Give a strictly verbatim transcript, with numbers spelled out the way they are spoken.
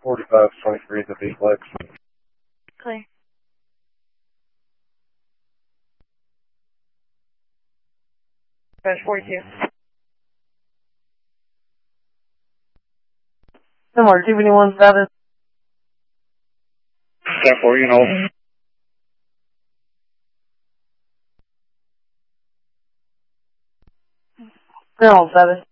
forty-five twenty-three at the B-Flex. Clear. Dash forty-two. Similar, two fifty-one status. ten four, you know. Three on seven.